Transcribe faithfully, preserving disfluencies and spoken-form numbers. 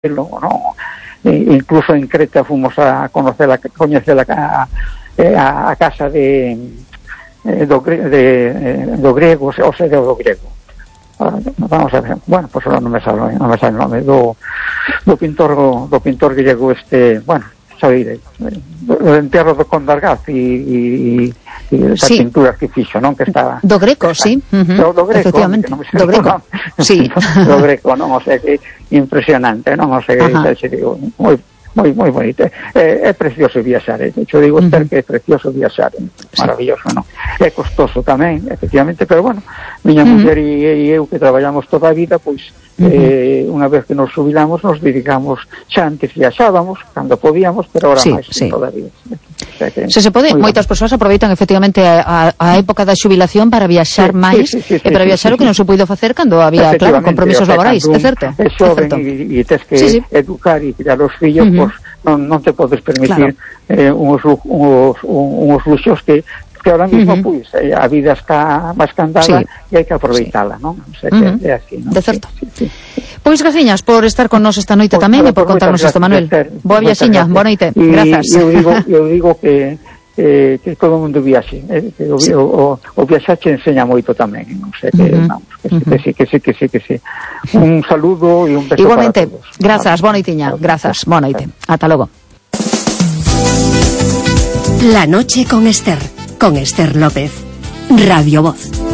no, incluso en Creta fomos a conocer a coñecer a, a, a casa de, do, de do griego, o sea, do griego. Vamos a ver, bueno, pues ahora non me sale, non me sale o nome do, do pintor do pintor griego este, bueno, sabe, do entierro do Condargaz e, e, e as sí. pinturas que fixo, non? Que estaba do Greco, está, sí, uh-huh. do, do Greco, efectivamente, non do Greco, sí. do Greco, non? O sea que impresionante, non? O sea que se digo, moi moi moi bonito. É, é precioso viaxar, eh? Yo digo, uh-huh. que é precioso viaxar, é maravilloso, sí. non? É costoso tamén, efectivamente, pero bueno, miña uh-huh. muller e, e eu que traballamos toda a vida, pois uh-huh. eh, unha vez que nos jubilamos nos dedicamos, xa antes viaxábamos cando podíamos, pero ahora sí, máis sí. todavía. O sea que, se se pode, moitas persoas aproveitan efectivamente a, a época da xubilación para viaxar sí, máis sí, sí, sí, e para viaxar sí, sí, o que non se puido facer cando había, claro, compromisos o sea, laborais, é certo? É xoven e, e tes que sí, sí. educar e criar os fillos, uh-huh. pois non, non te podes permitir claro. eh, uns, uns, uns luxos que que ahora mismo, uh-huh. pois, pues, a vida está máis cantada sí. e hai que aproveitala, sí. non? O sea, que uh-huh. é así, non? De certo. Sí, sí, sí. Pois graciñas por estar con nos esta noite pues, tamén e por contarnos isto, Manuel. Boa viaxiña, boa noite. Grazas. Eu digo, eu digo que eh, que todo o mundo viaxe, eh, que o, sí. o, o, o viaxache enseña moito tamén, non sei, que, uh-huh. vamos, que, uh-huh. que sí, que sí, que sí, que sí. Un saludo e un beso igualmente, para todos. Grazas, boa noitiña, grazas, boa noite. Ata logo. La noche con Ester, con Ester López, Radio Voz.